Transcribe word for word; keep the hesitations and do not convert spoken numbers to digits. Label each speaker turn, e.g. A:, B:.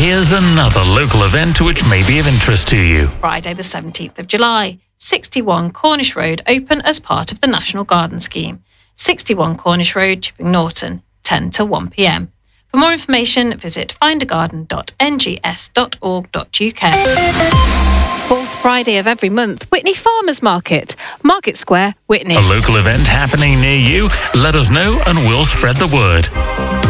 A: Here's another local event which may be of interest to you.
B: Friday the seventeenth of July, sixty-one Cornish Road open as part of the National Garden Scheme. sixty-one Cornish Road, Chipping Norton, ten to one p m. For more information, visit find a garden dot n g s dot org dot u k. Fourth Friday of every month, Witney Farmers Market, Market Square, Witney.
A: A local event happening near you? Let us know and we'll spread the word.